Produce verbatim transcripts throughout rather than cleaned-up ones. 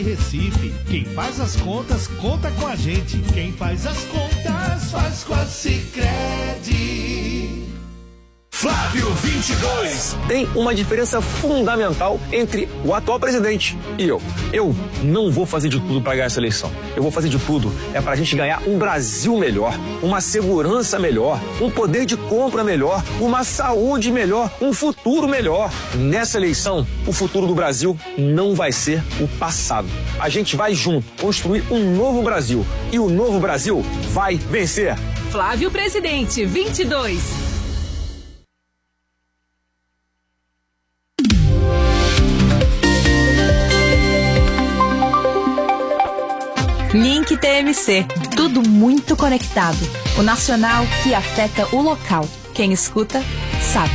Recife, quem faz as contas, conta com a gente. Quem faz as contas, faz com a Sicredi. Flávio vinte e dois. Tem uma diferença fundamental entre o atual presidente e eu. Eu não vou fazer de tudo para ganhar essa eleição. Eu vou fazer de tudo é para a gente ganhar um Brasil melhor, uma segurança melhor, um poder de compra melhor, uma saúde melhor, um futuro melhor. Nessa eleição, o futuro do Brasil não vai ser o passado. A gente vai junto construir um novo Brasil e o novo Brasil vai vencer. Flávio Presidente, vinte e dois. Link T M C, tudo muito conectado. O nacional que afeta o local. Quem escuta, sabe.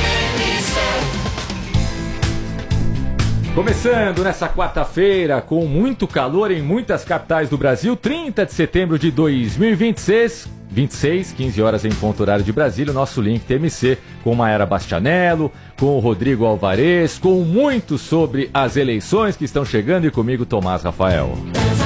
Começando nessa quarta-feira, com muito calor em muitas capitais do Brasil, trinta de setembro de dois mil e vinte e seis, vinte e seis, quinze horas em ponto horário de Brasília, o nosso Link T M C com Mayara Bastianello, com o Rodrigo Alvarez, com muito sobre as eleições que estão chegando e comigo, Tomás Rafael.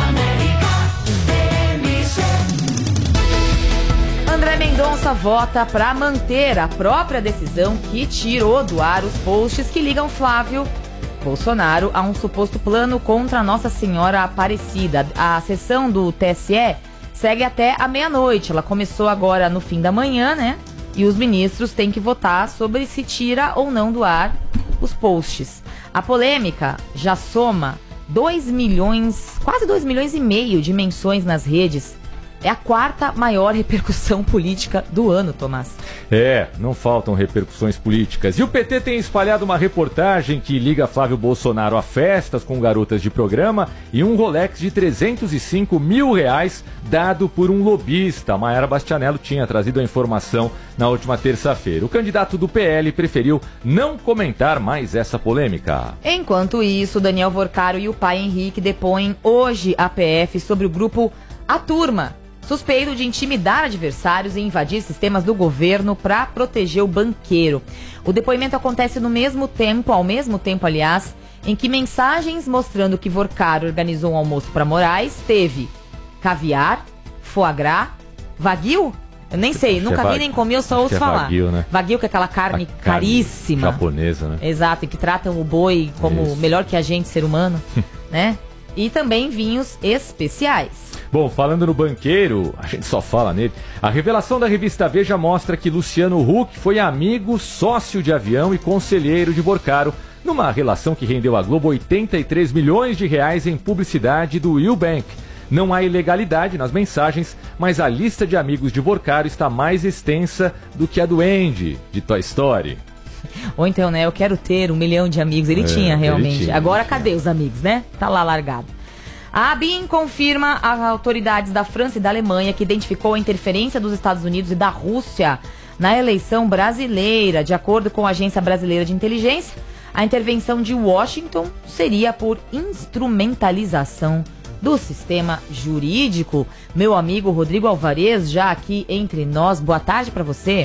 André Mendonça vota para manter a própria decisão que tirou do ar os posts que ligam Flávio Bolsonaro a um suposto plano contra Nossa Senhora Aparecida. A sessão do T S E segue até a meia-noite. Ela começou agora no fim da manhã, né? E os ministros têm que votar sobre se tira ou não do ar os posts. A polêmica já soma dois milhões, quase dois milhões e meio de menções nas redes. É a quarta maior repercussão política do ano, Tomás. É, não faltam repercussões políticas. E o P T tem espalhado uma reportagem que liga Flávio Bolsonaro a festas com garotas de programa e um Rolex de trezentos e cinco mil reais dado por um lobista. A Mayara Bastianello tinha trazido a informação na última terça-feira. O candidato do P L preferiu não comentar mais essa polêmica. Enquanto isso, Daniel Vorcaro e o pai Henrique depõem hoje à P F sobre o grupo A Turma, suspeito de intimidar adversários e invadir sistemas do governo para proteger o banqueiro. O depoimento acontece no mesmo tempo, ao mesmo tempo, aliás, em que mensagens mostrando que Vorcaro organizou um almoço para Moraes teve caviar, foie gras, wagyu? Eu nem sei, Acho nunca é vi va... nem comi, eu só ouço é falar. Wagyu, né? Wagyu, que é aquela carne, carne caríssima. Japonesa, né? Exato, e que tratam o boi como Isso. melhor que a gente, ser humano, né? E também vinhos especiais. Bom, falando no banqueiro, a gente só fala nele. A revelação da revista Veja mostra que Luciano Huck foi amigo, sócio de avião e conselheiro de Vorcaro, numa relação que rendeu à Globo oitenta e três milhões de reais em publicidade do Eubank. Não há ilegalidade nas mensagens, mas a lista de amigos de Vorcaro está mais extensa do que a do Andy, de Toy Story. Ou então, né, eu quero ter um milhão de amigos. Ele É, tinha, realmente. ele tinha, Agora, ele tinha. cadê os amigos, né? Tá lá largado. A ABIN confirma às autoridades da França e da Alemanha que identificou a interferência dos Estados Unidos e da Rússia na eleição brasileira. De acordo com a Agência Brasileira de Inteligência, a intervenção de Washington seria por instrumentalização do sistema jurídico. Meu amigo Rodrigo Alvarez, já aqui entre nós. Boa tarde para você.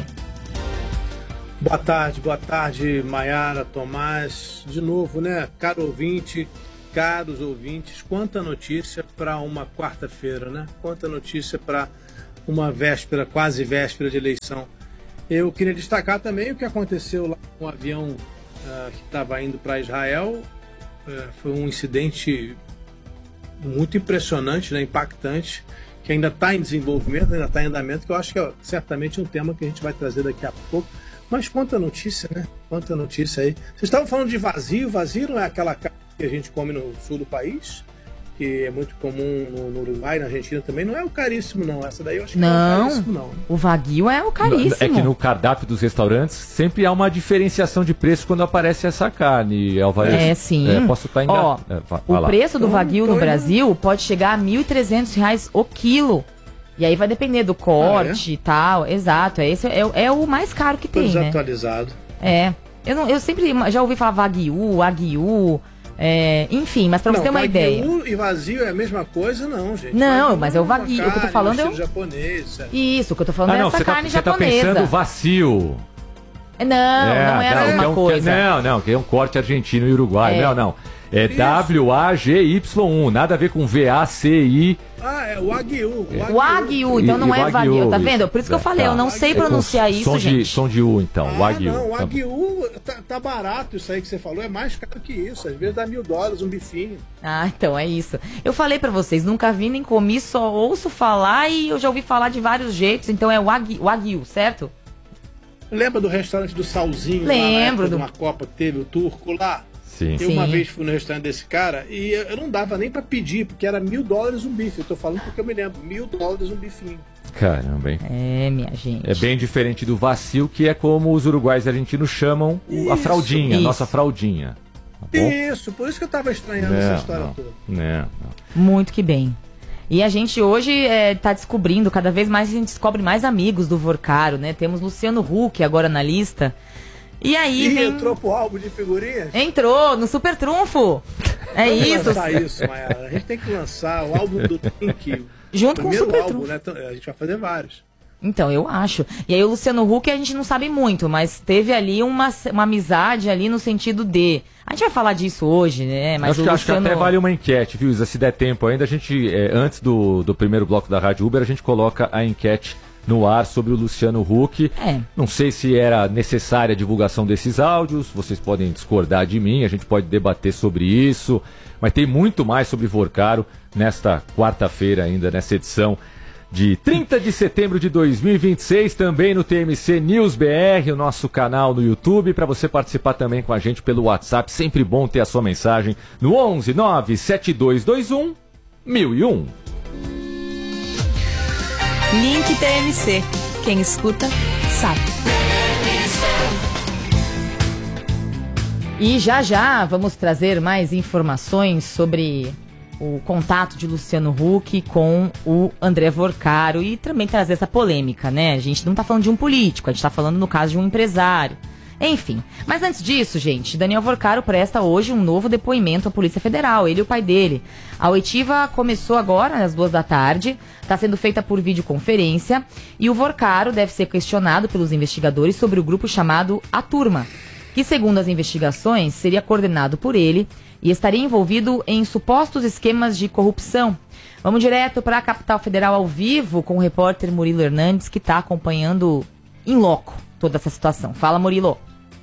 Boa tarde, boa tarde, Mayara, Tomás. De novo, né, caro ouvinte, caros ouvintes, quanta notícia para uma quarta-feira, né? Quanta notícia para uma véspera, quase véspera de eleição. Eu queria destacar também o que aconteceu lá com o avião uh, que estava indo para Israel. Uh, foi um incidente muito impressionante, né, impactante, que ainda está em desenvolvimento, ainda está em andamento, que eu acho que é certamente um tema que a gente vai trazer daqui a pouco. Mas quanta notícia, né? Quanta notícia aí. Vocês estavam falando de vazio. Vazio não é aquela carne que a gente come no sul do país, que é muito comum no, no Uruguai, na Argentina também. Não é o caríssimo, não. Essa daí eu acho que não, não é o caríssimo, não. O wagyu é o caríssimo. É que no cardápio dos restaurantes sempre há uma diferenciação de preço quando aparece essa carne, Alvarez. É, sim. É, posso estar enganado. Ó, é, vai, o vai lá. preço do Então, wagyu então no eu- Brasil pode chegar a mil e trezentos reais o quilo. E aí vai depender do corte Ah, é? e tal. Exato. É, esse é, é o mais caro que Tô tem, né? desatualizado. É. Eu, não, eu sempre já ouvi falar wagyu, wagyu, é, enfim, mas pra você ter uma ideia. Wagyu e vazio é a mesma coisa, não, gente. Não, Wagyu mas é o uma wagyu. O que eu tô carne, falando é um o- estilo japonês. certo? Isso, o que eu tô falando Ah, é não, essa você tá, carne você tá japonesa. pensando vazio. Não, não é a que mesma é um- coisa. Não, não, que é um corte argentino e uruguaio. É. Não, não. É W A G Y U, nada a ver com V A C I. Ah, é o Wagyu. O Wagyu, então não E- e é Wagyu, Wagyu, tá isso. vendo? Por isso que eu falei, Tá. eu não sei É com pronunciar isso, som gente. De, som de U, então, Ah, Wagyu. não, o Tá bom. Wagyu tá, tá barato isso aí que você falou, é mais caro que isso. Às vezes dá mil dólares um bifinho. Ah, então é isso. Eu falei pra vocês, nunca vi nem comi, só ouço falar e eu já ouvi falar de vários jeitos, então é Wagyu, Wagyu, certo? Lembra do restaurante do Salzinho? Lembro Lá na época do- de uma Copa que teve o turco lá? Sim. Eu uma Sim. vez fui no restaurante desse cara e eu eu não dava nem pra pedir, porque era mil dólares um bife. Eu tô falando porque eu me lembro, mil dólares um bifinho. Caramba, hein? É, minha gente. É bem diferente do vacil, que é como os uruguais e argentinos chamam o- a Isso, fraldinha, a isso. nossa fraldinha. Tá bom? Isso, por isso que eu tava estranhando essa história não, toda. não, não. Muito que bem. E a gente hoje é, tá descobrindo, cada vez mais a gente descobre mais amigos do Vorcaro, né? Temos Luciano Huck agora na lista. E aí E vem... entrou pro álbum de figurinhas? Entrou no Super Trunfo. É Vamos isso. lançar isso, Mayara. A gente tem que lançar o álbum do Pink. Junto com o primeiro Super álbum, Trunfo. né? Então, a gente vai fazer vários. Então, eu acho. E aí o Luciano Huck a gente não sabe muito, mas teve ali uma, uma amizade ali no sentido de... A gente vai falar disso hoje, né? Mas acho, o que, Luciano... acho que até vale uma enquete, viu, Isa? Se der tempo ainda, a gente, é, antes do, do primeiro bloco da Rádio Uber, a gente coloca a enquete no ar sobre o Luciano Huck. É. Não sei se era necessária a divulgação desses áudios, vocês podem discordar de mim, a gente pode debater sobre isso, mas tem muito mais sobre Vorcaro nesta quarta-feira ainda, nessa edição de trinta de setembro de dois mil e vinte e seis, também no T M C News B R, o nosso canal no YouTube, para você participar também com a gente pelo WhatsApp, sempre bom ter a sua mensagem no onze nove sete dois dois um mil e um. Link T M C. Quem escuta, sabe. E já já vamos trazer mais informações sobre o contato de Luciano Huck com o André Vorcaro e também trazer essa polêmica, né? A gente não tá falando de um político, a gente tá falando no caso de um empresário. Enfim, mas antes disso, gente, Daniel Vorcaro presta hoje um novo depoimento à Polícia Federal, ele e o pai dele. A oitiva começou agora, às duas da tarde, está sendo feita por videoconferência e o Vorcaro deve ser questionado pelos investigadores sobre o grupo chamado A Turma, que, segundo as investigações, seria coordenado por ele e estaria envolvido em supostos esquemas de corrupção. Vamos direto para a capital federal ao vivo com o repórter Murilo Hernandes, que está acompanhando em loco toda essa situação. Fala, Murilo.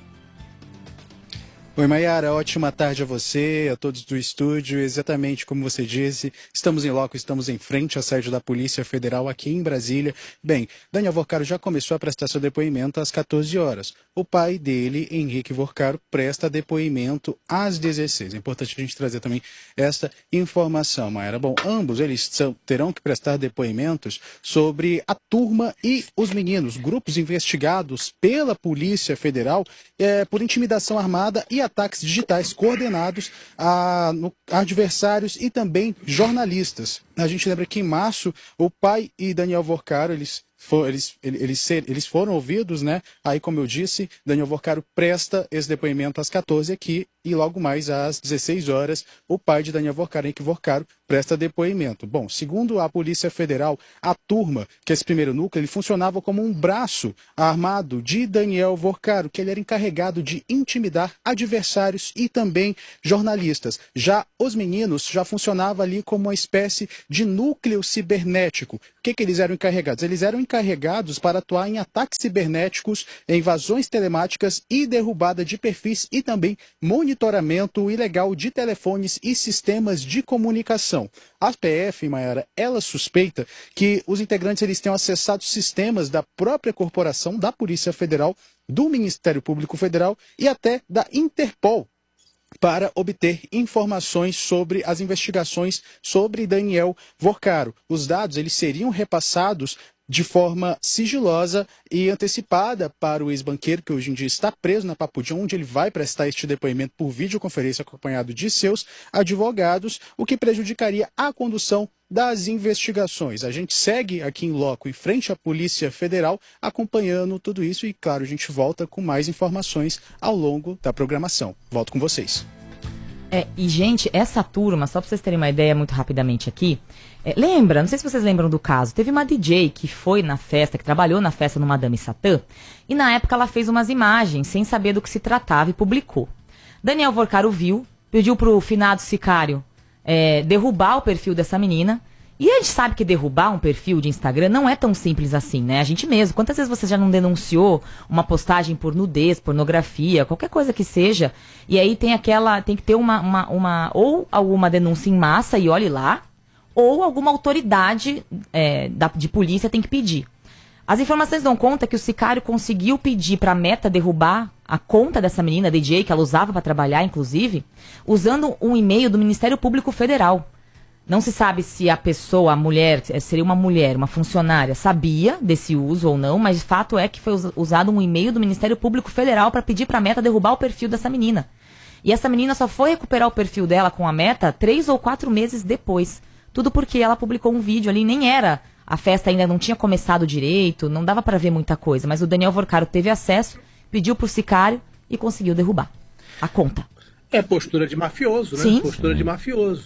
Oi, Mayara, ótima tarde a você, a todos do estúdio. Exatamente como você disse, estamos em loco, estamos em frente à sede da Polícia Federal aqui em Brasília. Bem, Daniel Vorcaro já começou a prestar seu depoimento às quatorze horas. O pai dele, Henrique Vorcaro, presta depoimento às dezesseis. É importante a gente trazer também esta informação, Mayara. Bom, ambos eles são, terão que prestar depoimentos sobre a turma e os meninos, grupos investigados pela Polícia Federal é, por intimidação armada e ataques digitais coordenados a, no, a adversários e também jornalistas. A gente lembra que em março o pai e Daniel Vorcaro, eles For, eles, eles, eles foram ouvidos, né? Aí, como eu disse, Daniel Vorcaro presta esse depoimento às quatorze aqui e logo mais às dezesseis horas o pai de Daniel Vorcaro, Henrique Vorcaro, presta depoimento. Bom, segundo a Polícia Federal, a turma, que é esse primeiro núcleo, ele funcionava como um braço armado de Daniel Vorcaro, que ele era encarregado de intimidar adversários e também jornalistas. Já os meninos já funcionavam ali como uma espécie de núcleo cibernético. O que, que eles eram encarregados? Eles eram encarregados para atuar em ataques cibernéticos, invasões telemáticas e derrubada de perfis e também monitoramento ilegal de telefones e sistemas de comunicação. A P F, Mayara, ela suspeita que os integrantes eles tenham acessado sistemas da própria corporação, da Polícia Federal, do Ministério Público Federal e até da Interpol, para obter informações sobre as investigações sobre Daniel Vorcaro. Os dados eles seriam repassados de forma sigilosa e antecipada para o ex-banqueiro, que hoje em dia está preso na Papudim, onde ele vai prestar este depoimento por videoconferência acompanhado de seus advogados, o que prejudicaria a condução das investigações. A gente segue aqui em loco, em frente à Polícia Federal, acompanhando tudo isso e, claro, a gente volta com mais informações ao longo da programação. Volto com vocês. É, e, gente, essa turma, só pra vocês terem uma ideia muito rapidamente aqui, é, lembra, não sei se vocês lembram do caso, teve uma D J que foi na festa, que trabalhou na festa no Madame Satã, e na época ela fez umas imagens sem saber do que se tratava e publicou. Daniel Vorcaro viu, pediu pro finado sicário é, derrubar o perfil dessa menina. E a gente sabe que derrubar um perfil de Instagram não é tão simples assim, né? A gente mesmo. Quantas vezes você já não denunciou uma postagem por nudez, pornografia, qualquer coisa que seja, e aí tem aquela, tem que ter uma, uma, uma ou alguma denúncia em massa, e olhe lá, ou alguma autoridade é, da, de polícia tem que pedir. As informações dão conta que o sicário conseguiu pedir para a Meta derrubar a conta dessa menina, D J, que ela usava para trabalhar, inclusive, usando um e-mail do Ministério Público Federal. Não se sabe se a pessoa, a mulher, seria uma mulher, uma funcionária, sabia desse uso ou não, mas o fato é que foi usado um e-mail do Ministério Público Federal para pedir para a Meta derrubar o perfil dessa menina. E essa menina só foi recuperar o perfil dela com a Meta três ou quatro meses depois. Tudo porque ela publicou um vídeo ali, nem era, a festa ainda não tinha começado direito, não dava para ver muita coisa, mas o Daniel Vorcaro teve acesso, pediu pro sicário e conseguiu derrubar a conta. É postura de mafioso, né? Sim. Postura de mafioso.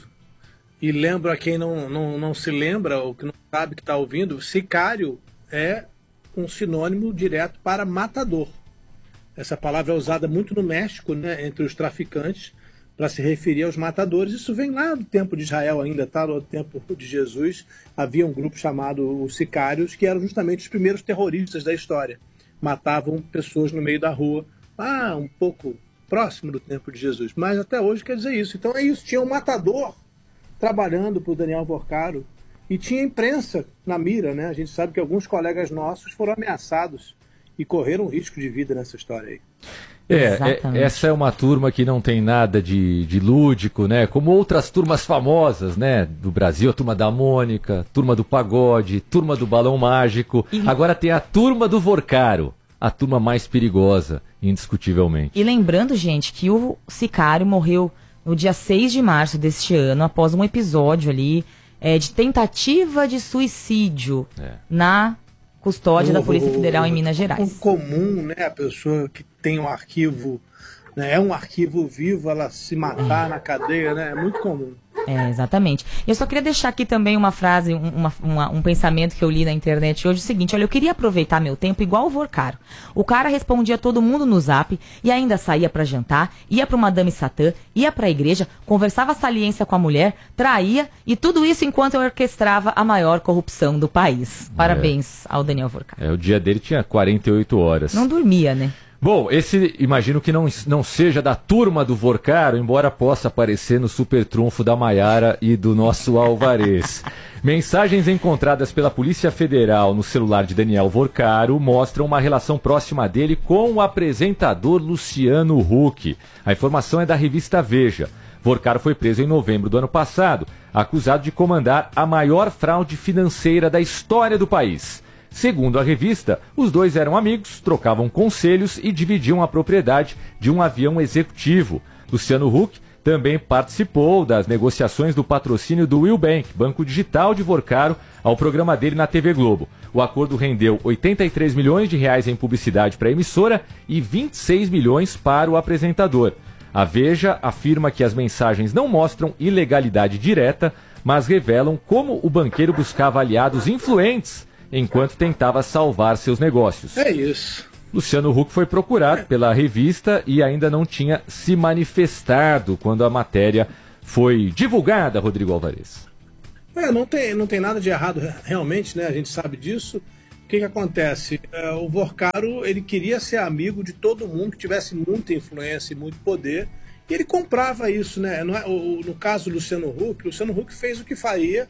E lembra quem não, não, não se lembra, ou que não sabe que está ouvindo, sicário é um sinônimo direto para matador. Essa palavra é usada muito no México, né, entre os traficantes, para se referir aos matadores. Isso vem lá do tempo de Israel ainda, tá? No tempo de Jesus, havia um grupo chamado os sicários, que eram justamente os primeiros terroristas da história. Matavam pessoas no meio da rua, ah, um pouco próximo do tempo de Jesus. Mas até hoje quer dizer isso. Então é isso, tinha um matador trabalhando para o Daniel Vorcaro e tinha imprensa na mira, né? A gente sabe que alguns colegas nossos foram ameaçados e correram risco de vida nessa história aí. É, é, essa é uma turma que não tem nada de, de lúdico, né? Como outras turmas famosas, né? Do Brasil, a turma da Mônica, turma do Pagode, turma do Balão Mágico. E... agora tem a turma do Vorcaro, a turma mais perigosa, indiscutivelmente. E lembrando, gente, que o sicário morreu no dia seis de março deste ano, após um episódio ali é, de tentativa de suicídio é. na custódia o, da Polícia Federal o, em Minas Gerais. É comum, né, a pessoa que tem um arquivo, né, é um arquivo vivo, ela se matar é. na cadeia, né, é muito comum. É, exatamente. Eu só queria deixar aqui também uma frase, uma, uma, um pensamento que eu li na internet hoje, o seguinte: olha, eu queria aproveitar meu tempo igual o Vorcaro. O cara respondia todo mundo no zap e ainda saía pra jantar, ia pro Madame Satã, ia pra igreja, conversava saliência com a mulher, traía, e tudo isso enquanto eu orquestrava a maior corrupção do país. Parabéns é. ao Daniel Vorcaro. É, o dia dele tinha quarenta e oito horas. Não dormia, né? Bom, esse imagino que não, não seja da turma do Vorcaro, embora possa aparecer no super trunfo da Maiara e do nosso Alvarez. Mensagens encontradas pela Polícia Federal no celular de Daniel Vorcaro mostram uma relação próxima dele com o apresentador Luciano Huck. A informação é da revista Veja. Vorcaro foi preso em novembro do ano passado, acusado de comandar a maior fraude financeira da história do país. Segundo a revista, os dois eram amigos, trocavam conselhos e dividiam a propriedade de um avião executivo. Luciano Huck também participou das negociações do patrocínio do Willbank, banco digital de Vorcaro, ao programa dele na T V Globo. O acordo rendeu oitenta e três milhões de reais em publicidade para a emissora e vinte e seis milhões para o apresentador. A Veja afirma que as mensagens não mostram ilegalidade direta, mas revelam como o banqueiro buscava aliados influentes enquanto tentava salvar seus negócios. É isso. Luciano Huck foi procurado é. pela revista e ainda não tinha se manifestado quando a matéria foi divulgada, Rodrigo Alvarez. É, não tem, não tem nada de errado realmente, né? A gente sabe disso. O que que acontece? É, o Vorcaro, ele queria ser amigo de todo mundo que tivesse muita influência e muito poder, e ele comprava isso, né? No, no caso do Luciano Huck, o Luciano Huck fez o que faria...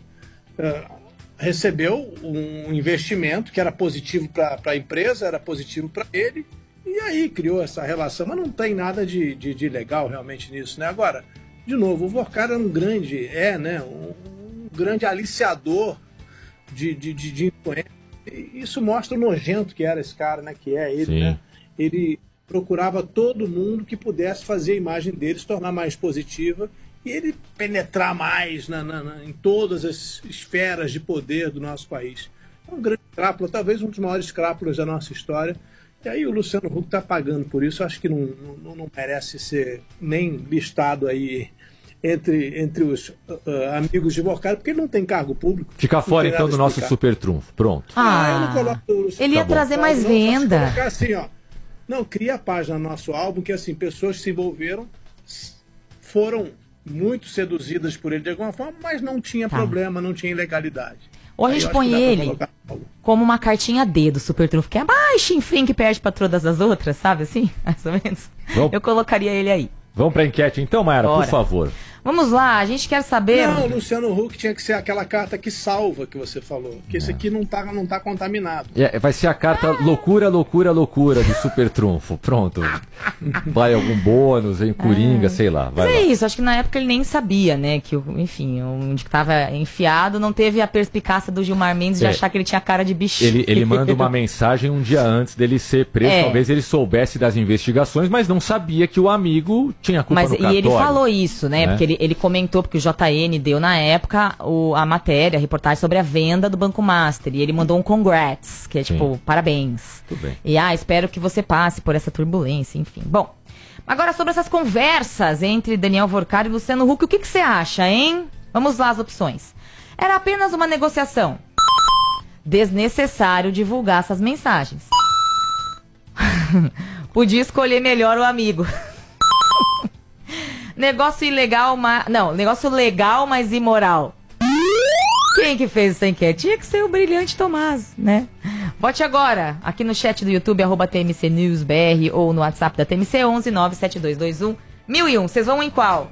É, recebeu um investimento que era positivo para a empresa, era positivo para ele, e aí criou essa relação. Mas não tem nada de, de, de legal realmente nisso, né? Agora, de novo, o Vorcaro é um grande, é, né, um, um grande aliciador de, de, de, de influência. Isso mostra o nojento que era esse cara, né? Que é ele, Sim. né? Ele procurava todo mundo que pudesse fazer a imagem dele se tornar mais positiva e ele penetrar mais na, na, na, em todas as esferas de poder do nosso país. É um grande crápula, talvez um dos maiores crápulas da nossa história. E aí o Luciano Huck está pagando por isso. Acho que não, não, não merece ser nem listado aí entre, entre os uh, amigos de Vorcaro, porque ele não tem cargo público. Fica fora então do nosso super trunfo. Pronto. Ah, ah eu não coloco o ele ia tá trazer mais não, venda. Colocar assim, ó. Não, cria a página no nosso álbum que assim, pessoas que se envolveram foram muito seduzidas por ele de alguma forma, mas não tinha Tá. problema, não tinha ilegalidade. Ou a Aí gente eu acho põe que dá pra ele colocar. como uma cartinha D do Super Trunfo, que é mais chinfrim que perde pra todas as outras, sabe assim? Mais ou menos. Vamos- Eu colocaria ele aí. Vamos pra enquete então, Mayara, por Bora. favor. Vamos lá, a gente quer saber... Não, o Luciano Huck tinha que ser aquela carta que salva que você falou. Que esse aqui não tá, não tá contaminado. É, vai ser a carta loucura, loucura, loucura do Super Trunfo. Pronto. Vai algum bônus, em Coringa, sei lá. Vai Mas é lá. isso, acho que na época ele nem sabia, né? Que, o- enfim, onde que tava enfiado, não teve a perspicácia do Gilmar Mendes de É. achar que ele tinha cara de bichinho. Ele, ele manda uma mensagem um dia antes dele ser preso. É. Talvez ele soubesse das investigações, mas não sabia que o amigo tinha culpa Mas, no e cartório. ele falou isso, né? né? Porque ele, ele comentou, porque o J N deu na época o, a matéria, a reportagem sobre a venda do Banco Master. E ele mandou um congrats, que é tipo, Sim. parabéns. Tudo bem. E ah, espero que você passe por essa turbulência, enfim. Bom, agora sobre essas conversas entre Daniel Vorcari e Luciano Huck, o que, que você acha, hein? Vamos lá as opções. Era apenas uma negociação. Desnecessário divulgar essas mensagens. Podia escolher melhor o amigo. Negócio ilegal, mas... Não, negócio legal, mas imoral. Quem que fez essa enquete? Tinha que ser o brilhante Tomás, né? Vote agora, aqui no chat do YouTube, arroba T M C News B R, ou no WhatsApp da T M C, onze nove sete dois dois um mil e um. Vocês vão em qual?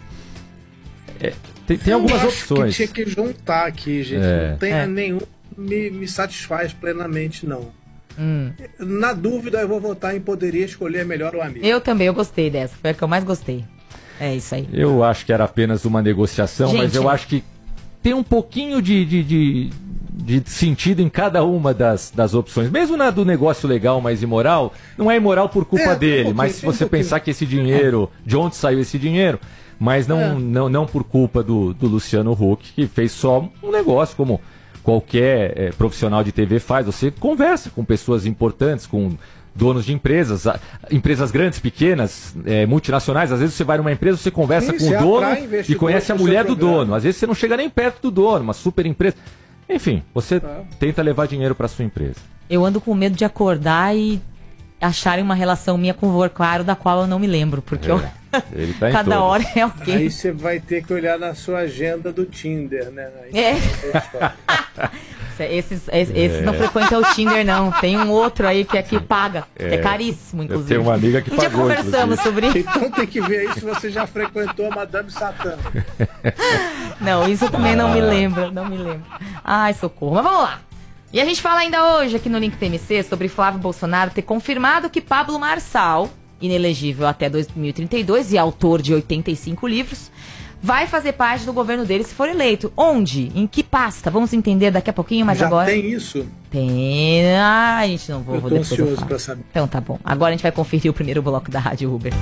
Tem, tem algumas Eu acho opções. que tinha que juntar aqui, gente. É. Não tem É. nenhum me, me satisfaz plenamente, não. Hum. Na dúvida, eu vou votar em poderia escolher melhor o amigo. Eu também, eu gostei dessa. Foi a que eu mais gostei. É isso aí. Eu acho que era apenas uma negociação, Gente. mas eu acho que tem um pouquinho de, de, de, de sentido em cada uma das, das opções. Mesmo na do negócio legal, mas imoral, não é imoral por culpa É, tem um dele, pouquinho, mas se tem um você pouquinho. pensar que esse dinheiro, de onde saiu esse dinheiro, mas não, É. não, não por culpa do, do Luciano Huck, que fez só um negócio, como qualquer eh, profissional de T V faz. Você conversa com pessoas importantes, com donos de empresas, a- empresas grandes, pequenas, eh, multinacionais. Às vezes você vai numa empresa, você conversa Sim, com você o dono atrai e investidores conhece a pro seu mulher do programa. dono. Às vezes você não chega nem perto do dono, uma super empresa. Enfim, você tenta levar dinheiro para sua empresa. Eu ando com medo de acordar e acharem uma relação minha com o Vorcaro da qual eu não me lembro, porque eu... Ele tá em cada todas. hora é alguém. Aí você vai ter que olhar na sua agenda do Tinder, né? Aí É. outra história. Esses, esses, esses não frequentam o Tinder, não. Tem um outro aí que é que paga, que é caríssimo, Eu inclusive. tenho uma amiga que Um dia pagou, conversamos sobre isso. Então tem que ver aí se você já frequentou a Madame Satã. Não, isso eu também não me lembro, não me lembro. Ai, socorro. Mas vamos lá. E a gente fala ainda hoje aqui no Link T M C sobre Flávio Bolsonaro ter confirmado que Pablo Marçal, inelegível até dois mil e trinta e dois e autor de oitenta e cinco livros, vai fazer parte do governo dele se for eleito. Onde? Em que pasta? Vamos entender daqui a pouquinho, mas já agora... tem isso? Tem... Ah, a gente não vou, Eu vou tô depois eu ansioso falo. pra saber. Então tá bom. Agora a gente vai conferir o primeiro bloco da Rádio Uber.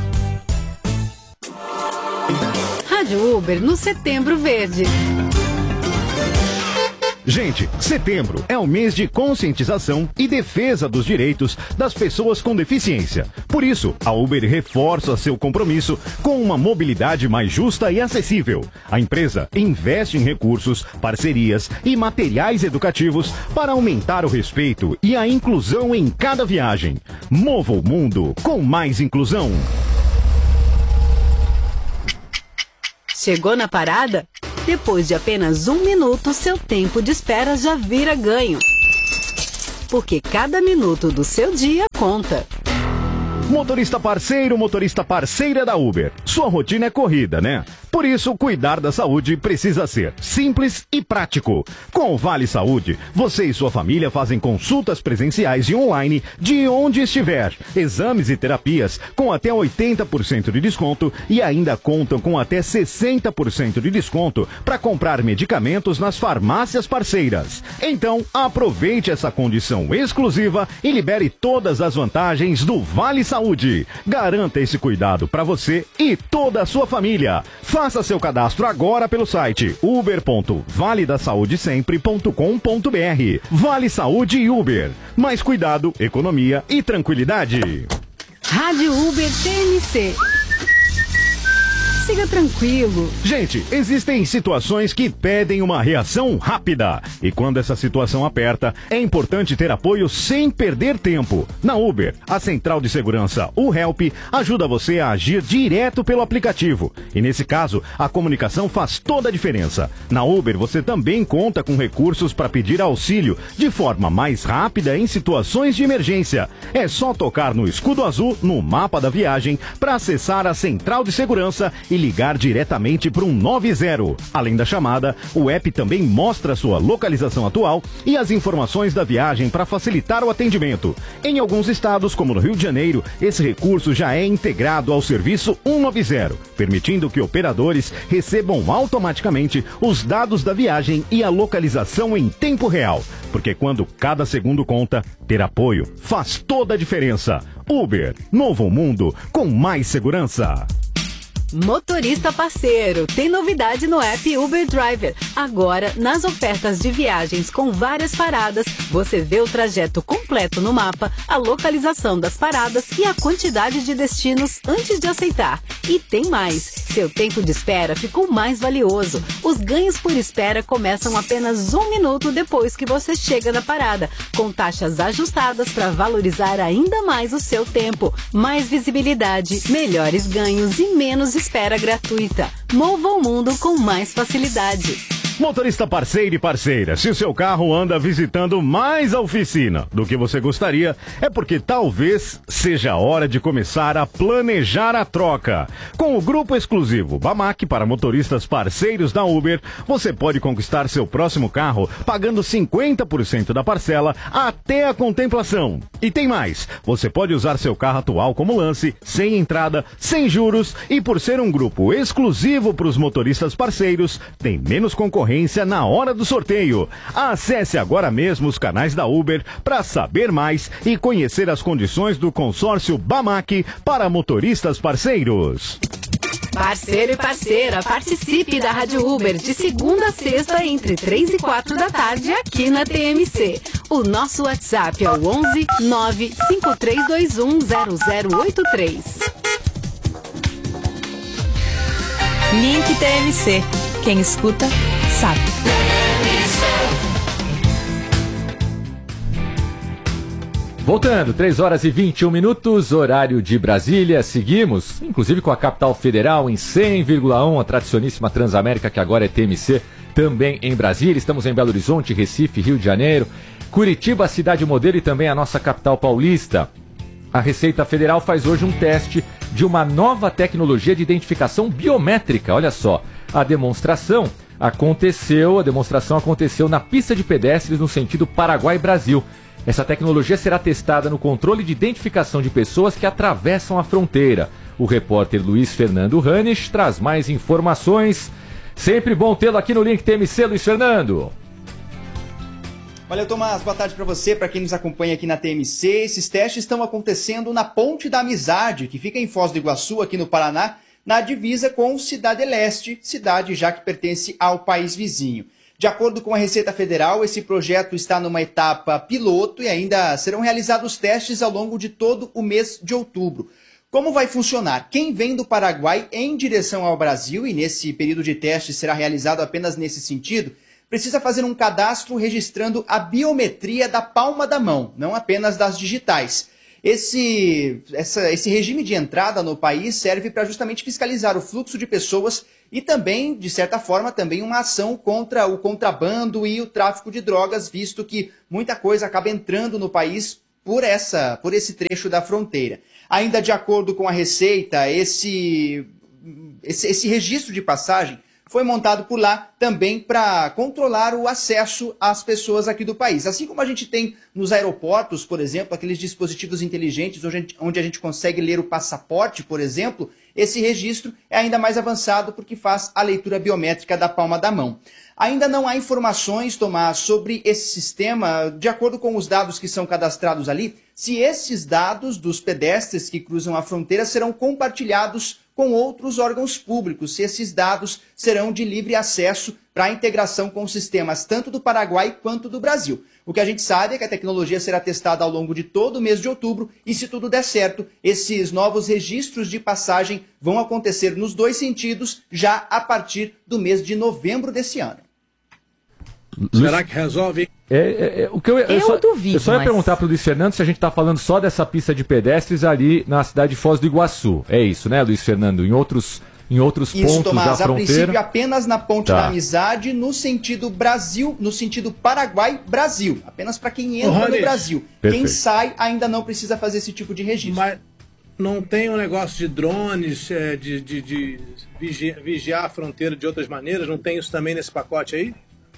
Rádio Uber no Setembro Verde. Gente, setembro é o mês de conscientização e defesa dos direitos das pessoas com deficiência. Por isso, a Uber reforça seu compromisso com uma mobilidade mais justa e acessível. A empresa investe em recursos, parcerias e materiais educativos para aumentar o respeito e a inclusão em cada viagem. Mova o mundo com mais inclusão. Chegou na parada? Depois de apenas um minuto, seu tempo de espera já vira ganho. Porque cada minuto do seu dia conta. Motorista parceiro, motorista parceira da Uber. Sua rotina é corrida, né? Por isso, cuidar da saúde precisa ser simples e prático. Com o Vale Saúde, você e sua família fazem consultas presenciais e online de onde estiver. Exames e terapias com até oitenta por cento de desconto e ainda contam com até sessenta por cento de desconto para comprar medicamentos nas farmácias parceiras. Então, aproveite essa condição exclusiva e libere todas as vantagens do Vale Saúde. Garanta esse cuidado para você e toda a sua família. Faça seu cadastro agora pelo site uber ponto vale da saúde sempre ponto com ponto br. Vale Saúde e Uber. Mais cuidado, economia e tranquilidade. Rádio Uber T M C. Siga tranquilo. Gente, existem situações que pedem uma reação rápida. E quando essa situação aperta, é importante ter apoio sem perder tempo. Na Uber, a central de segurança, o Help, ajuda você a agir direto pelo aplicativo. E nesse caso, a comunicação faz toda a diferença. Na Uber, você também conta com recursos para pedir auxílio de forma mais rápida em situações de emergência. É só tocar no escudo azul no mapa da viagem para acessar a central de segurança e ligar diretamente para um nove zero. Além da chamada, o app também mostra sua localização atual e as informações da viagem para facilitar o atendimento. Em alguns estados, como no Rio de Janeiro, esse recurso já é integrado ao serviço cento e noventa, permitindo que operadores recebam automaticamente os dados da viagem e a localização em tempo real. Porque quando cada segundo conta, ter apoio faz toda a diferença. Uber, novo mundo com mais segurança. Motorista parceiro, tem novidade no app Uber Driver. Agora, nas ofertas de viagens com várias paradas, você vê o trajeto completo no mapa, a localização das paradas e a quantidade de destinos antes de aceitar. E tem mais, seu tempo de espera ficou mais valioso. Os ganhos por espera começam apenas um minuto depois que você chega na parada, com taxas ajustadas para valorizar ainda mais o seu tempo. Mais visibilidade, melhores ganhos e menos espera gratuita. Mova o mundo com mais facilidade. Motorista parceiro e parceira, se o seu carro anda visitando mais a oficina do que você gostaria, é porque talvez seja a hora de começar a planejar a troca. Com o grupo exclusivo Bamac para motoristas parceiros da Uber, você pode conquistar seu próximo carro pagando cinquenta por cento da parcela até a contemplação. E tem mais, você pode usar seu carro atual como lance, sem entrada, sem juros, e por ser um grupo exclusivo para os motoristas parceiros, tem menos concorrência na hora do sorteio. Acesse agora mesmo os canais da Uber para saber mais e conhecer as condições do consórcio Bamac para motoristas parceiros. Parceiro e parceira, participe da Rádio Uber de segunda a sexta entre três e quatro da tarde aqui na T M C. O nosso WhatsApp é o onze nove cinco três dois um zero zero oito três. Link T M C. Quem escuta, sabe. Voltando, três horas e vinte e um minutos, horário de Brasília. Seguimos, inclusive com a Capital Federal em cem vírgula um, a tradicioníssima Transamérica, que agora é T M C, também em Brasília. Estamos em Belo Horizonte, Recife, Rio de Janeiro, Curitiba, cidade modelo, e também a nossa capital paulista. A Receita Federal faz hoje um teste de uma nova tecnologia de identificação biométrica. Olha só, a demonstração aconteceu, a demonstração aconteceu na pista de pedestres no sentido Paraguai-Brasil. Essa tecnologia será testada no controle de identificação de pessoas que atravessam a fronteira. O repórter Luiz Fernando Hanisch traz mais informações. Sempre bom tê-lo aqui no Link T M C, Luiz Fernando. Valeu, Tomás. Boa tarde para você, para quem nos acompanha aqui na T M C. Esses testes estão acontecendo na Ponte da Amizade, que fica em Foz do Iguaçu, aqui no Paraná, na divisa com Cidade Leste, cidade já que pertence ao país vizinho. De acordo com a Receita Federal, esse projeto está numa etapa piloto e ainda serão realizados testes ao longo de todo o mês de outubro. Como vai funcionar? Quem vem do Paraguai em direção ao Brasil, e nesse período de teste será realizado apenas nesse sentido, precisa fazer um cadastro registrando a biometria da palma da mão, não apenas das digitais. Esse, essa, esse regime de entrada no país serve para justamente fiscalizar o fluxo de pessoas e também, de certa forma, também uma ação contra o contrabando e o tráfico de drogas, visto que muita coisa acaba entrando no país por, essa, por esse trecho da fronteira. Ainda de acordo com a Receita, esse, esse, esse registro de passagem foi montado por lá também para controlar o acesso às pessoas aqui do país. Assim como a gente tem nos aeroportos, por exemplo, aqueles dispositivos inteligentes onde a gente consegue ler o passaporte, por exemplo, esse registro é ainda mais avançado porque faz a leitura biométrica da palma da mão. Ainda não há informações, Tomás, sobre esse sistema, de acordo com os dados que são cadastrados ali, se esses dados dos pedestres que cruzam a fronteira serão compartilhados com outros órgãos públicos, se esses dados serão de livre acesso para a integração com os sistemas tanto do Paraguai quanto do Brasil. O que a gente sabe é que a tecnologia será testada ao longo de todo o mês de outubro e, se tudo der certo, esses novos registros de passagem vão acontecer nos dois sentidos já a partir do mês de novembro desse ano. Será que resolve? É, é, é, o que eu, eu, Eu só, duvido, eu só ia mas- perguntar pro Luiz Fernando se a gente tá falando só dessa pista de pedestres ali na cidade de Foz do Iguaçu. É isso, né, Luiz Fernando? Em outros, em outros Isso, pontos Tomás, da a princípio fronteira. apenas na Ponte Tá. da Amizade, no sentido Brasil, no sentido Paraguai-Brasil. Apenas para quem entra Ô, Rony, no Brasil. perfeito. Quem sai ainda não precisa fazer esse tipo de registro. Mas não tem um negócio de drones, é, de, de, de vigiar, vigiar a fronteira de outras maneiras? Não tem isso também nesse pacote aí?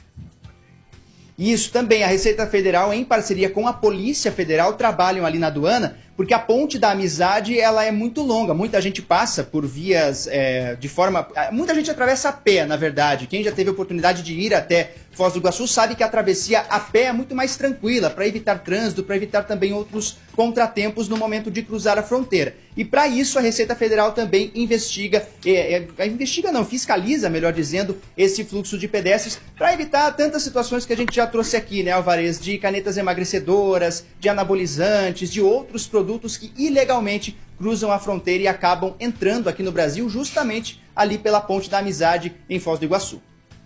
Isso também, a Receita Federal, em parceria com a Polícia Federal, trabalham ali na aduana, porque a Ponte da Amizade ela é muito longa. Muita gente passa por vias é, de forma... Muita gente atravessa a pé, na verdade. Quem já teve a oportunidade de ir até Foz do Iguaçu sabe que a travessia a pé é muito mais tranquila, para evitar trânsito, para evitar também outros contratempos no momento de cruzar a fronteira. E para isso a Receita Federal também investiga, é, é, investiga não, fiscaliza, melhor dizendo, esse fluxo de pedestres, para evitar tantas situações que a gente já trouxe aqui, né, Alvarez, de canetas emagrecedoras, de anabolizantes, de outros produtos que ilegalmente cruzam a fronteira e acabam entrando aqui no Brasil, justamente ali pela Ponte da Amizade em Foz do Iguaçu.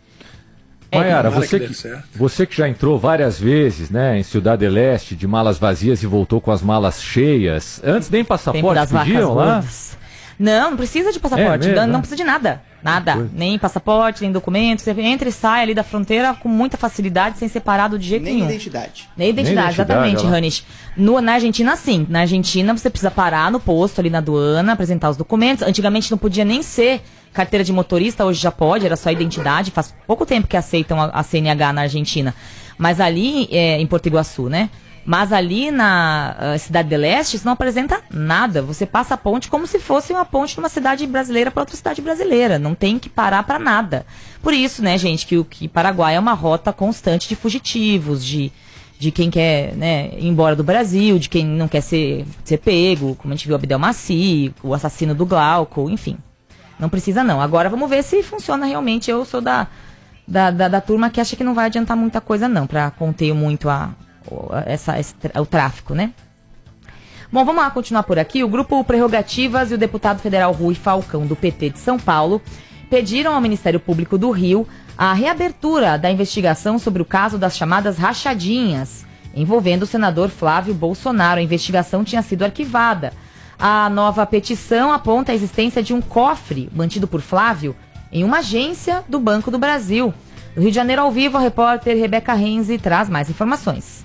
Maiara, Tomara você que dê que, certo. você que já entrou várias vezes, né, em Cidade del Este, de malas vazias e voltou com as malas cheias. Antes nem Tempo passaporte das vacas pediam lá? gordas. Não, não precisa de passaporte. É mesmo, não, não né? precisa de nada. Nada. Coisa. Nem passaporte, nem documento. Você entra e sai ali da fronteira com muita facilidade, sem ser parado de jeito Nem nenhum. identidade. Nem identidade, Nem identidade, exatamente, olha lá. Ranish. No, na Argentina, sim. Na Argentina, você precisa parar no posto, ali na aduana, apresentar os documentos. Antigamente não podia nem ser carteira de motorista, hoje já pode, era só identidade. Faz pouco tempo que aceitam a, a C N H na Argentina. Mas ali, é, em Porto Iguaçu, né? Mas ali na uh, Cidade del Este, você não apresenta nada. Você passa a ponte como se fosse uma ponte de uma cidade brasileira para outra cidade brasileira. Não tem que parar para nada. Por isso, né, gente, que o que Paraguai é uma rota constante de fugitivos, de, de quem quer, né, ir embora do Brasil, de quem não quer ser, ser pego, como a gente viu o Abdel Maci, o assassino do Glauco, enfim. Não precisa não. Agora vamos ver se funciona realmente. Eu sou da, da, da, da turma que acha que não vai adiantar muita coisa não, para conter muito a... Essa, esse, o tráfico, né? Bom, vamos lá continuar por aqui. O grupo Prerrogativas e o deputado federal Rui Falcão, do P T de São Paulo, pediram ao Ministério Público do Rio a reabertura da investigação sobre o caso das chamadas rachadinhas, envolvendo o senador Flávio Bolsonaro. A investigação tinha sido arquivada. A nova petição aponta a existência de um cofre mantido por Flávio em uma agência do Banco do Brasil. No Rio de Janeiro, ao vivo, a repórter Rebeca Renzi traz mais informações.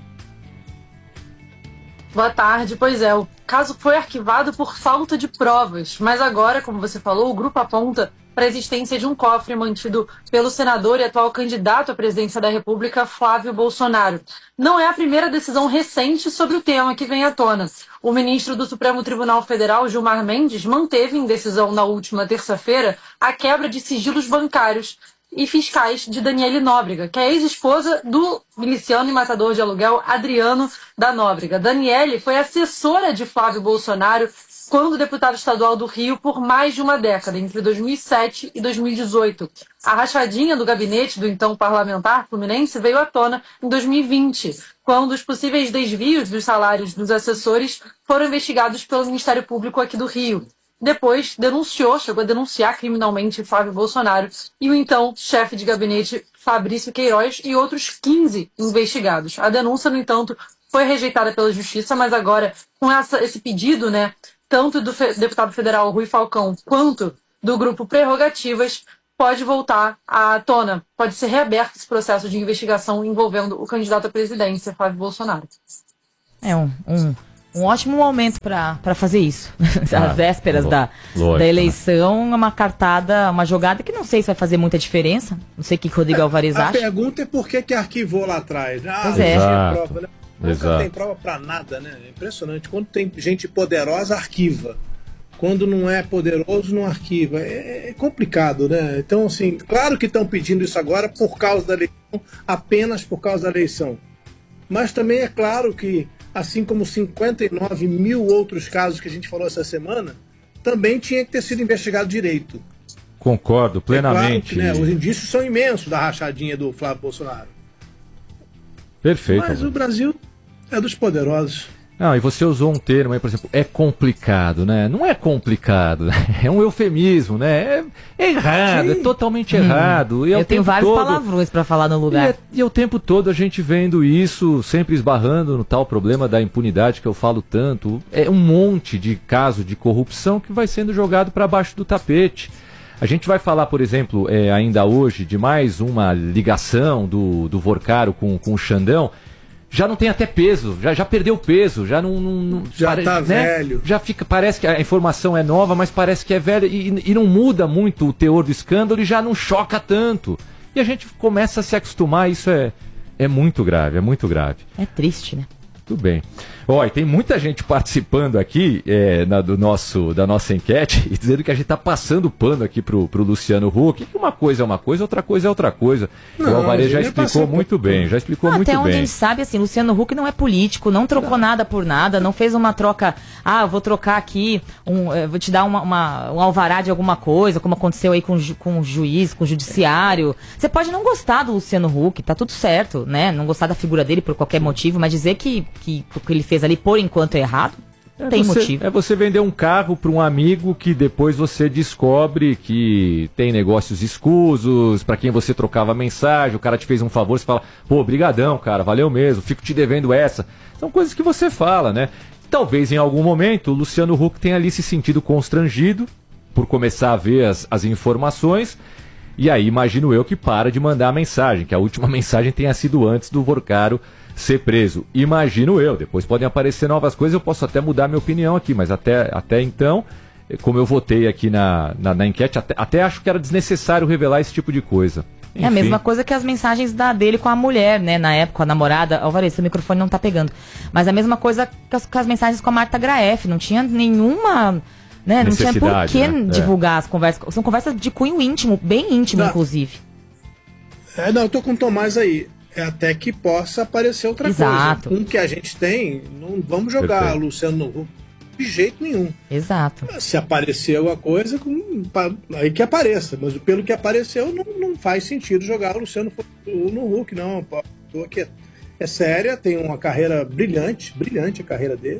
Boa tarde. Pois é, o caso foi arquivado por falta de provas, mas agora, como você falou, o grupo aponta para a existência de um cofre mantido pelo senador e atual candidato à presidência da República, Flávio Bolsonaro. Não é a primeira decisão recente sobre o tema que vem à tona. O ministro do Supremo Tribunal Federal, Gilmar Mendes, manteve em decisão na última terça-feira a quebra de sigilos bancários e fiscais de Daniele Nóbrega, que é ex-esposa do miliciano e matador de aluguel Adriano da Nóbrega. Daniele foi assessora de Flávio Bolsonaro quando deputado estadual do Rio por mais de uma década, entre dois mil e sete e dois mil e dezoito. A rachadinha do gabinete do então parlamentar fluminense veio à tona em dois mil e vinte, quando os possíveis desvios dos salários dos assessores foram investigados pelo Ministério Público aqui do Rio. Depois denunciou, chegou a denunciar criminalmente Flávio Bolsonaro e o então chefe de gabinete Fabrício Queiroz e outros quinze investigados. A denúncia, no entanto, foi rejeitada pela Justiça, mas agora, com essa, esse pedido, né, tanto do fe- deputado federal Rui Falcão quanto do grupo Prerrogativas, pode voltar à tona, pode ser reaberto esse processo de investigação envolvendo o candidato à presidência, Flávio Bolsonaro. É um... um... Um ótimo momento para fazer isso. Ah, Às vésperas lo- da, lógico, da né? eleição, uma cartada, uma jogada que não sei se vai fazer muita diferença. Não sei o que que o Rodrigo Alvarez A acha. pergunta é por que, que arquivou lá atrás. Ah, Pois não é. tinha Exato. prova, né? Nunca Exato. tem prova pra nada, né? É impressionante. Quando tem gente poderosa, arquiva. Quando não é poderoso, não arquiva. É, é complicado, né? Então, assim, claro que estão pedindo isso agora por causa da eleição, apenas por causa da eleição. Mas também é claro que, assim como cinquenta e nove mil outros casos que a gente falou essa semana, também tinha que ter sido investigado direito. Concordo plenamente. É claro que, né, os indícios são imensos da rachadinha do Flávio Bolsonaro. Perfeito. Mas o Brasil é dos poderosos. Não, e você usou um termo aí, por exemplo, é complicado, né? Não é complicado, é um eufemismo, né? É errado, Sim. é totalmente hum. errado. E Eu tenho vários todo... palavrões para falar no lugar. E, é, e é o tempo todo a gente vendo isso, sempre esbarrando no tal problema da impunidade que eu falo tanto. É um monte de caso de corrupção que vai sendo jogado para baixo do tapete. A gente vai falar, por exemplo, é, ainda hoje, de mais uma ligação do, do Vorcaro com, com o Xandão. Já não tem até peso, já, já perdeu peso, já não... não, não já pare, tá né? velho. Já fica, parece que a informação é nova, mas parece que é velha e, e não muda muito o teor do escândalo e já não choca tanto. E a gente começa a se acostumar, isso é, é muito grave, é muito grave. É triste, né? Tudo bem. Olha, tem muita gente participando aqui é, na, do nosso, da nossa enquete e dizendo que a gente está passando pano aqui pro, pro Luciano Huck, que uma coisa é uma coisa, outra coisa é outra coisa. Não, o Alvarez já explicou muito bem, já explicou não, muito até bem. Até onde a gente sabe, assim, Luciano Huck não é político, não trocou não. nada por nada, não fez uma troca, ah, eu vou trocar aqui, um, vou te dar uma, uma, um alvará de alguma coisa, como aconteceu aí com, com o juiz, com o judiciário. Você pode não gostar do Luciano Huck, tá tudo certo, né? Não gostar da figura dele por qualquer motivo, mas dizer que, que o que ele fez ali por enquanto é errado, é tem você, motivo. É você vender um carro para um amigo que depois você descobre que tem negócios escusos, para quem você trocava mensagem, o cara te fez um favor, você fala, pô, brigadão, cara, valeu mesmo, fico te devendo essa. São coisas que você fala, né? Talvez em algum momento o Luciano Huck tenha ali se sentido constrangido por começar a ver as, as informações. E aí imagino eu que para de mandar a mensagem, que a última mensagem tenha sido antes do Vorcaro ser preso. Imagino eu, depois podem aparecer novas coisas, eu posso até mudar minha opinião aqui, mas até, até então, como eu votei aqui na, na, na enquete, até, até acho que era desnecessário revelar esse tipo de coisa. Enfim. É a mesma coisa que as mensagens da, dele com a mulher, né, na época, a namorada. Alvarez, seu microfone não tá pegando. Mas a mesma coisa que as, que as mensagens com a Marta Graef, não tinha nenhuma... Né? Não tinha por que né? divulgar é. as conversas. São conversas de cunho íntimo, bem íntimo, não. inclusive. É, não, eu tô com o Tomás aí. É até que possa aparecer outra Exato. coisa. Com o que a gente tem, não vamos jogar Perfeito. Luciano no Huck de jeito nenhum. Exato. Se aparecer alguma coisa, aí que apareça. Mas pelo que apareceu, não, não faz sentido jogar o Luciano no Huck, não. Porque é séria, tem uma carreira brilhante, brilhante a carreira dele.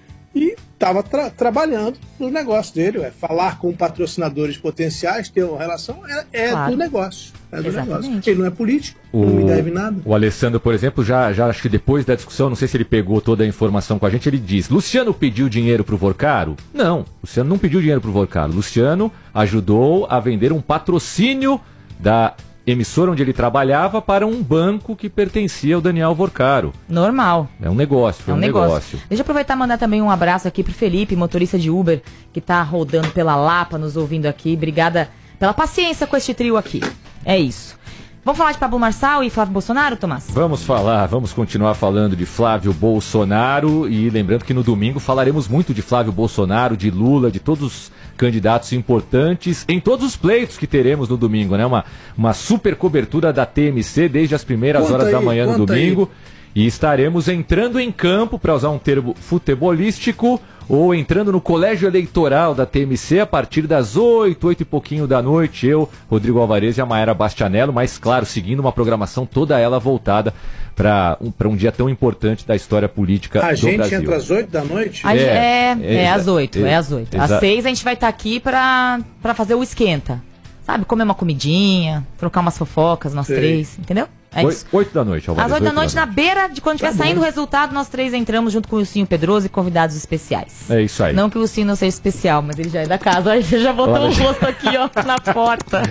E estava tra trabalhando no negócio dele, é falar com patrocinadores potenciais, ter uma relação, é, é claro. do negócio. É do Exatamente. negócio. Ele não é político, o, não me deve nada. O Alessandro, por exemplo, já, já acho que depois da discussão, não sei se ele pegou toda a informação com a gente, ele diz, Luciano pediu dinheiro pro Vorcaro? Não, Luciano não pediu dinheiro pro Vorcaro. Luciano ajudou a vender um patrocínio da emissora onde ele trabalhava para um banco que pertencia ao Daniel Vorcaro. Normal. É um negócio, foi é um, um negócio. negócio. Deixa eu aproveitar e mandar também um abraço aqui pro Felipe, motorista de Uber, que tá rodando pela Lapa, nos ouvindo aqui. Obrigada pela paciência com este trio aqui. É isso. Vamos falar de Pablo Marçal e Flávio Bolsonaro, Tomás? Vamos falar, vamos continuar falando de Flávio Bolsonaro e lembrando que no domingo falaremos muito de Flávio Bolsonaro, de Lula, de todos os candidatos importantes em todos os pleitos que teremos no domingo, né? Uma, uma super cobertura da T M C desde as primeiras conta horas aí, da manhã no domingo. Aí. E estaremos entrando em campo, para usar um termo futebolístico, ou entrando no colégio eleitoral da T M C a partir das oito, oito e pouquinho da noite. Eu, Rodrigo Alvarez e a Maera Bastianello, mas claro, seguindo uma programação toda ela voltada para um, para um dia tão importante da história política a do Brasil. A gente entra às oito da noite? É, é, é, é às oito, é, é às oito. Às seis a gente vai estar aqui para fazer o esquenta. Sabe, comer uma comidinha, trocar umas fofocas, nós Sei. três, entendeu? É isso. Oito da noite, Alvarez. Às oito da noite, na beira de quando estiver tá saindo o resultado, nós três entramos junto com o Lucinho Pedroso e convidados especiais. É isso aí. Não que o Lucinho não seja especial, mas ele já é da casa. Olha, ele já botou o um rosto aqui, ó, na porta.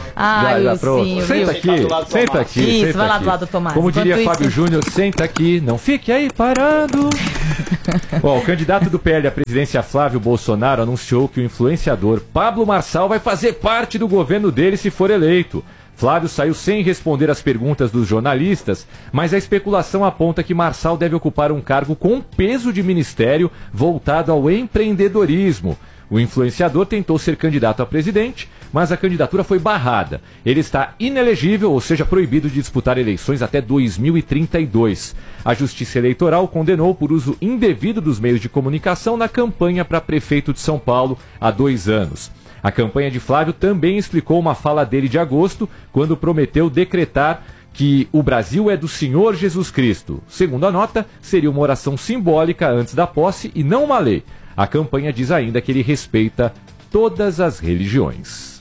Ai, já, já, Lucinho, senta aqui, senta aqui. Isso, senta vai lá aqui. do lado do Tomás. Como Enquanto diria isso... Fábio Júnior, senta aqui, não fique aí parado. Bom, o candidato do P L à presidência Flávio Bolsonaro anunciou que o influenciador Pablo Marçal vai fazer parte do governo dele se for eleito. Flávio saiu sem responder às perguntas dos jornalistas, mas a especulação aponta que Marçal deve ocupar um cargo com peso de ministério voltado ao empreendedorismo. O influenciador tentou ser candidato a presidente, mas a candidatura foi barrada. Ele está inelegível, ou seja, proibido de disputar eleições até dois mil e trinta e dois. A Justiça Eleitoral o condenou por uso indevido dos meios de comunicação na campanha para prefeito de São Paulo há dois anos. A campanha de Flávio também explicou uma fala dele de agosto, quando prometeu decretar que o Brasil é do Senhor Jesus Cristo. Segundo a nota, seria uma oração simbólica antes da posse e não uma lei. A campanha diz ainda que ele respeita todas as religiões.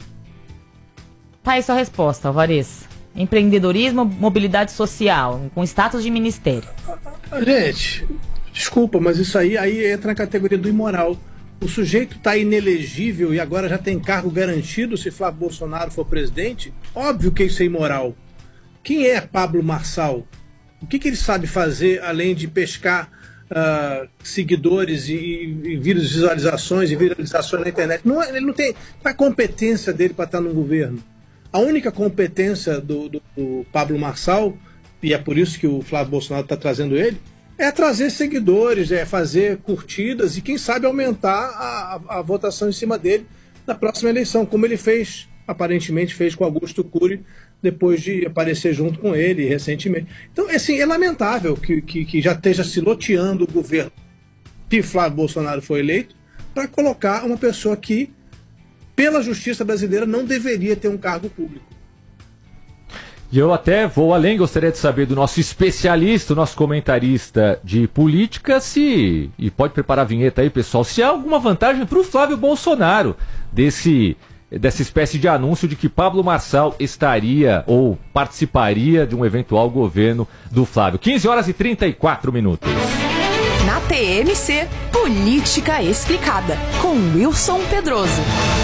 Tá aí sua resposta, Alvarez. Empreendedorismo, mobilidade social, com status de ministério. Gente, desculpa, mas isso aí, aí entra na categoria do imoral. O sujeito está inelegível e agora já tem cargo garantido se Flávio Bolsonaro for presidente? Óbvio que isso é imoral. Quem é Pablo Marçal? O que, que ele sabe fazer além de pescar uh, seguidores e, e visualizações e viralizações na internet? Não, ele não tem a competência dele para estar no governo. A única competência do, do, do Pablo Marçal, e é por isso que o Flávio Bolsonaro está trazendo ele, é trazer seguidores, é fazer curtidas e quem sabe aumentar a, a, a votação em cima dele na próxima eleição, como ele fez, aparentemente fez com Augusto Cury, depois de aparecer junto com ele recentemente. Então, assim, é lamentável que, que, que já esteja se loteando o governo, se Flávio Bolsonaro for eleito, para colocar uma pessoa que, pela justiça brasileira, não deveria ter um cargo público. E eu até vou além, gostaria de saber do nosso especialista, o nosso comentarista de política, se, e pode preparar a vinheta aí, pessoal, se há alguma vantagem para o Flávio Bolsonaro desse... dessa espécie de anúncio de que Pablo Marçal estaria ou participaria de um eventual governo do Flávio. quinze horas e trinta e quatro minutos. Na T M C, Política Explicada, com Wilson Pedroso.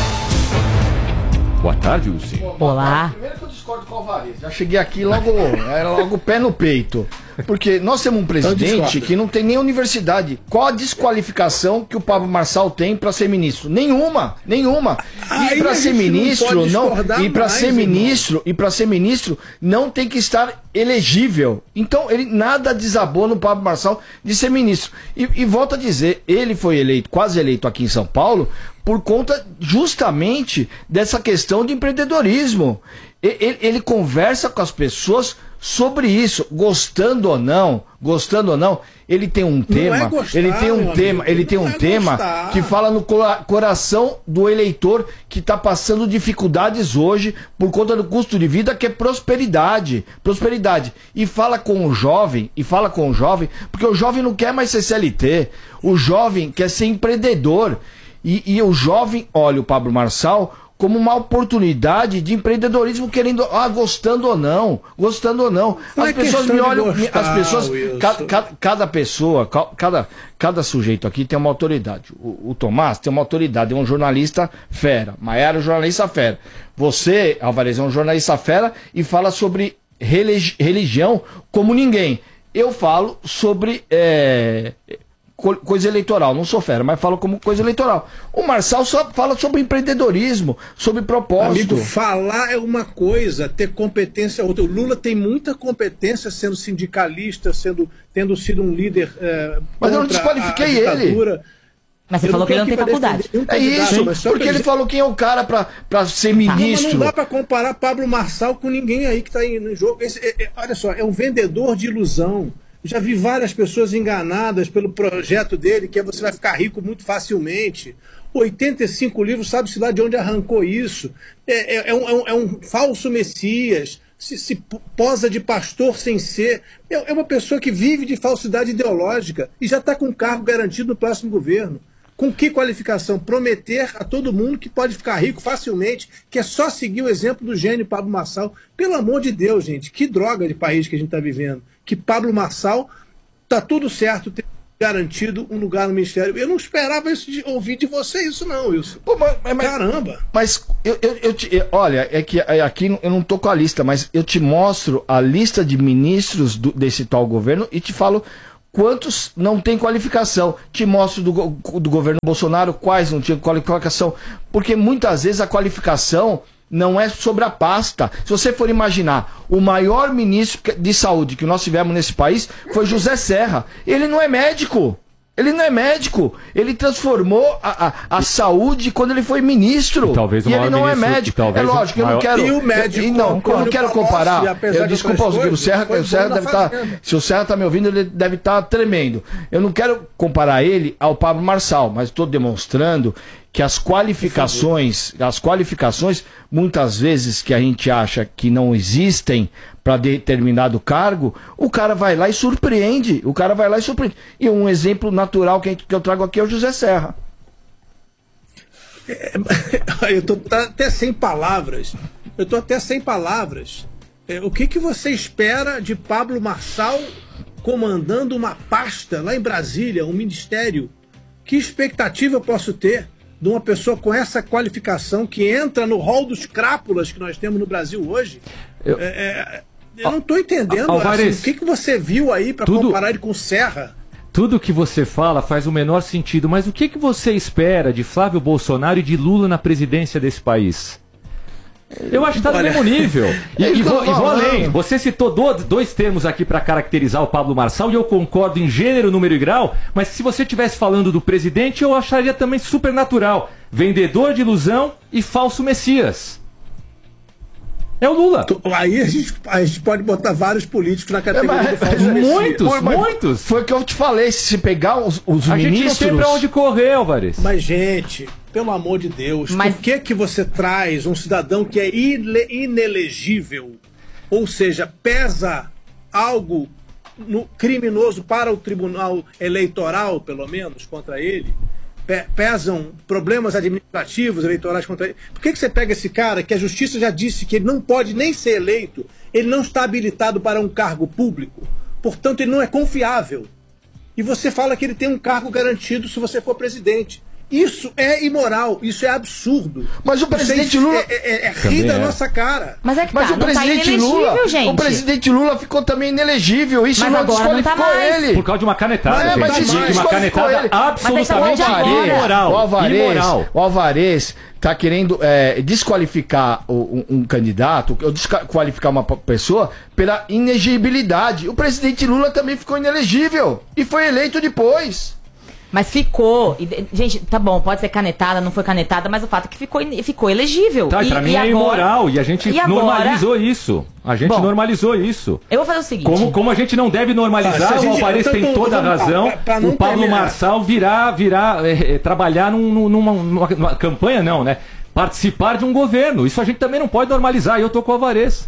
Boa tarde, Wilson. Olá. Primeiro que eu discordo com o Alvarez. Já cheguei aqui logo, era logo pé no peito. Porque nós temos um presidente que não tem nem universidade. Qual a desqualificação que o Pablo Marçal tem para ser ministro? Nenhuma, nenhuma. E para ser ministro, não, e para ser ministro, e para ser ministro não tem que estar elegível. Então, ele nada desabou no Pablo Marçal de ser ministro. E, e volto a dizer, ele foi eleito, quase eleito aqui em São Paulo, por conta justamente dessa questão de empreendedorismo. Ele, ele conversa com as pessoas sobre isso, gostando ou não, gostando ou não, ele tem um tema, é gostar, ele tem um tema, ele tem um é tema gostar. que fala no coração do eleitor que está passando dificuldades hoje por conta do custo de vida, que é prosperidade, prosperidade. E fala com o jovem, e fala com o jovem, porque o jovem não quer mais ser C L T, o jovem quer ser empreendedor. E, e o jovem olha o Pablo Marçal como uma oportunidade de empreendedorismo, querendo, ah, gostando ou não, gostando ou não. As não pessoas é me olham, gostar, as pessoas, cada, cada, cada pessoa, cada, cada sujeito aqui tem uma autoridade. O, o Tomás tem uma autoridade, é um jornalista fera. Maiara é um jornalista fera. Você, Alvarez, é um jornalista fera e fala sobre religi religião como ninguém. Eu falo sobre... É, coisa eleitoral, não sou fera, mas falo como coisa eleitoral. O Marçal só fala sobre empreendedorismo, sobre propósito. Amigo, falar é uma coisa, ter competência é outra. O Lula tem muita competência sendo sindicalista, sendo, tendo sido um líder é, mas eu não desqualifiquei a, a ele. Mas você eu falou que ele não tem faculdade. É isso, porque ele falou quem é o cara pra, pra ser ministro. Mas não dá pra comparar Pablo Marçal com ninguém aí que tá aí no jogo. Esse, é, é, olha só, é um vendedor de ilusão. Já vi várias pessoas enganadas pelo projeto dele, que é você vai ficar rico muito facilmente. oitenta e cinco livros, sabe-se lá de onde arrancou isso. É, é, é, um, é, um, é um falso messias, se, se posa de pastor sem ser. É, é uma pessoa que vive de falsidade ideológica e já está com cargo garantido no próximo governo. Com que qualificação? Prometer a todo mundo que pode ficar rico facilmente, que é só seguir o exemplo do gênio Pablo Marçal. Pelo amor de Deus, gente, que droga de país que a gente está vivendo. Que Pablo Marçal tá tudo certo, ter garantido um lugar no Ministério. Eu não esperava isso de, ouvir de você isso não, Wilson. Pô, mas, mas, Caramba! Mas eu, eu, eu te, olha, é que aqui eu não tô com a lista, mas eu te mostro a lista de ministros do, desse tal governo e te falo quantos não têm qualificação. Te mostro do, do governo Bolsonaro quais não tinham qualificação, porque muitas vezes a qualificação não é sobre a pasta. Se você for imaginar, o maior ministro de saúde que nós tivemos nesse país foi José Serra. Ele não é médico. Ele não é médico. Ele transformou a, a, a saúde quando ele foi ministro. E talvez o e ele maior não é ministro- médico. e talvez É o lógico, eu não maior- quero. E o médico eu, não, eu não Antônio quero Palocci, comparar. apesar Eu de desculpa outras o coisas, Serra, foi o Serra bom deve na estar. Fazenda. Se o Serra tá me ouvindo, ele deve estar tremendo. Eu não quero comparar ele ao Pablo Marçal, mas estou demonstrando que as qualificações, as qualificações, muitas vezes que a gente acha que não existem para determinado cargo, o cara vai lá e surpreende. O cara vai lá e surpreende. E um exemplo natural que, a gente- que eu trago aqui é o José Serra. Eu tô tá até sem palavras. Eu tô até sem palavras. É, o que, que você espera de Pablo Marçal comandando uma pasta lá em Brasília, um ministério? Que expectativa eu posso ter de uma pessoa com essa qualificação que entra no rol dos crápulas que nós temos no Brasil hoje? Eu- É, é, eu não estou entendendo. Alvarez, assim, o que, que você viu aí para tudo- comparar ele com Serra? Tudo que você fala faz o menor sentido, mas o que, que você espera de Flávio Bolsonaro e de Lula na presidência desse país? Eu acho que está no Olha, mesmo nível. E, é isso e que eu vou, tô e vou falando. além. Você citou do- dois termos aqui para caracterizar o Pablo Marçal e eu concordo em gênero, número e grau, mas se você estivesse falando do presidente, eu acharia também super natural. Vendedor de ilusão e falso messias. É o Lula. Aí a gente, a gente pode botar vários políticos na categoria É, mas- do falso Messias. Muitos, Foi, mas muitos. Foi o que eu te falei. Se pegar os, os A gente não ministros. tem pra onde correr, Alvarez. Mas, gente, pelo amor de Deus, Mas- por que que você traz um cidadão que é ile- inelegível? Ou seja, pesa algo no- criminoso para o Tribunal Eleitoral, pelo menos, contra ele? Pe- pesam problemas administrativos, eleitorais contra ele? Por que que você pega esse cara que a Justiça já disse que ele não pode nem ser eleito, ele não está habilitado para um cargo público, portanto ele não é confiável? E você fala que ele tem um cargo garantido se você for presidente. Isso é imoral, isso é absurdo. Mas o presidente Isso Lula- É, é, é rir Também da é. nossa cara. Mas é que Mas tá, o não tá presidente inelegível, Lula, gente. o presidente Lula ficou também inelegível. Isso Mas não agora não tá desqualificou mais. ele. Por causa de uma canetada, Mas, gente. mas isso de uma desqualificou canetada ele. absolutamente Mas é que agora- imoral. O Alvarez, Imoral. o Alvarez tá querendo é, desqualificar o- um, um candidato, ou desqualificar uma p- pessoa pela inegibilidade. O presidente Lula também ficou inelegível e foi eleito depois. Mas ficou. E, de- gente, tá bom, pode ser canetada, não foi canetada, mas o fato é que ficou, in- ficou elegível. Tá, e pra mim é agora- imoral. E a gente e agora- normalizou isso. A gente Bom, normalizou isso. Eu vou fazer o seguinte. Como, como a gente não deve Ah, se normalizar, a o gente- Alvarez então, tem então, toda a vamos lá, razão. pra- pra não O Pablo terminar. Marçal virar, virar é, é, trabalhar num- num- numa, numa- numa campanha, não, né? Participar de um governo. Isso a gente também não pode normalizar. E eu tô com o Alvarez.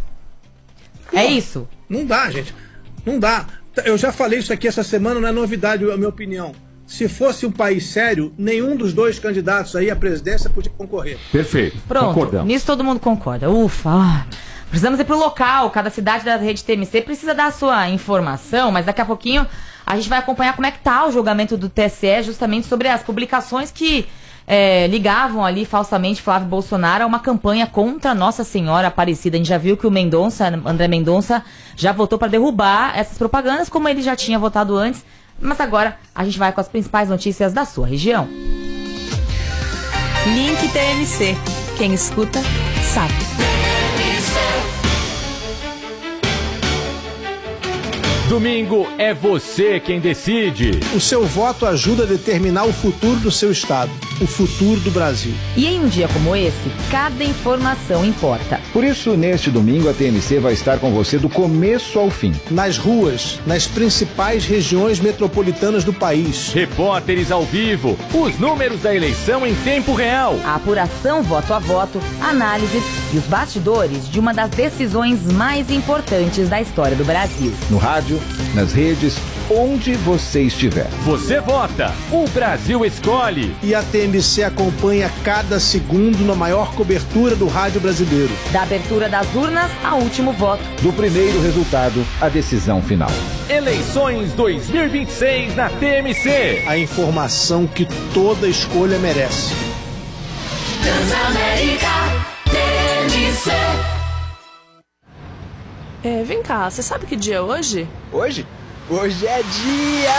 É isso. Não dá, gente. Não dá. Eu já falei isso aqui essa semana, não é novidade a minha opinião. Se fosse um país sério, nenhum dos dois candidatos aí à presidência podia concorrer. Perfeito. Pronto. Concordamos. Nisso todo mundo concorda. Ufa. ah. Precisamos ir pro local. Cada cidade da rede T M C precisa dar a sua informação, mas daqui a pouquinho a gente vai acompanhar como é que tá o julgamento do T S E justamente sobre as publicações que é, ligavam ali falsamente Flávio Bolsonaro a uma campanha contra Nossa Senhora Aparecida. A gente já viu que o Mendonça, André Mendonça, já votou para derrubar essas propagandas, como ele já tinha votado antes. Mas agora a gente vai com as principais notícias da sua região. Link T M C. Quem escuta, sabe. Domingo é você quem decide. O seu voto ajuda a determinar o futuro do seu estado, o futuro do Brasil. E em um dia como esse, cada informação importa. Por isso, neste domingo, a T M C vai estar com você do começo ao fim. Nas ruas, nas principais regiões metropolitanas do país. Repórteres ao vivo, os números da eleição em tempo real. A apuração voto a voto, análises e os bastidores de uma das decisões mais importantes da história do Brasil. No rádio, nas redes, onde você estiver. Você vota, o Brasil escolhe. E a T M C acompanha cada segundo na maior cobertura do rádio brasileiro. Da abertura das urnas ao último voto. Do primeiro resultado à decisão final. Eleições dois mil e vinte e seis na T M C. A informação que toda escolha merece. Transamérica T M C. É, vem cá, você sabe que dia é hoje? Hoje? Hoje é dia